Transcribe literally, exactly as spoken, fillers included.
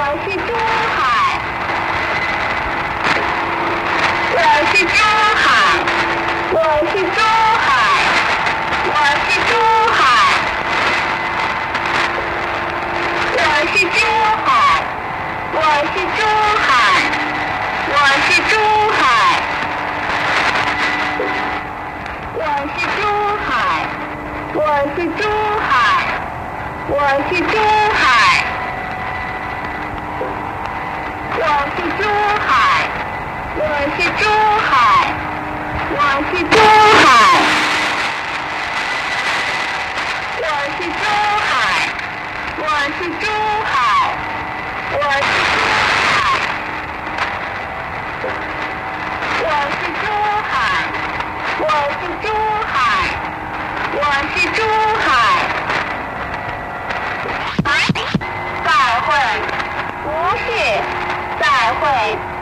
是珠海，我是珠海，我是珠海，我是珠海，我是珠海，我是珠海，我是珠海，我是珠海，我是珠海，我是珠海。我是珠海，我是珠海，我是珠海，我是珠海，我是珠海，我是珠海，我是珠海，我是珠海，再会，不是。再会。